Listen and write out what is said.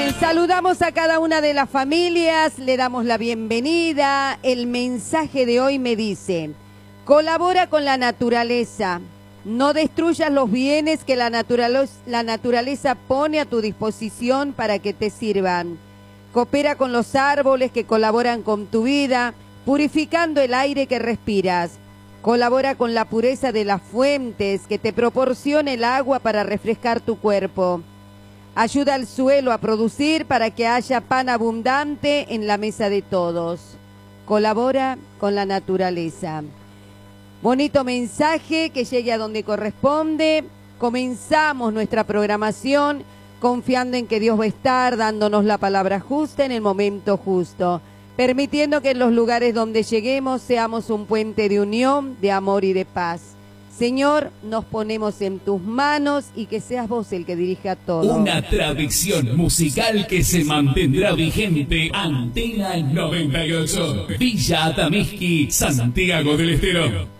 Saludamos a cada una de las familias, le damos la bienvenida. El mensaje de hoy me dice: colabora con la naturaleza, no destruyas los bienes que la naturaleza pone a tu disposición para que te sirvan. Coopera con los árboles que colaboran con tu vida, purificando el aire que respiras. Colabora con la pureza de las fuentes que te proporciona el agua para refrescar tu cuerpo. Ayuda al suelo a producir para que haya pan abundante en la mesa de todos. Colabora con la naturaleza. Bonito mensaje, que llegue a donde corresponde. Comenzamos nuestra programación confiando en que Dios va a estar dándonos la palabra justa en el momento justo, permitiendo que en los lugares donde lleguemos seamos un puente de unión, de amor y de paz. Señor, nos ponemos en tus manos y que seas vos el que dirija todo. Una tradición musical que se mantendrá vigente. Antena 98. Villa Atamisqui, Santiago del Estero.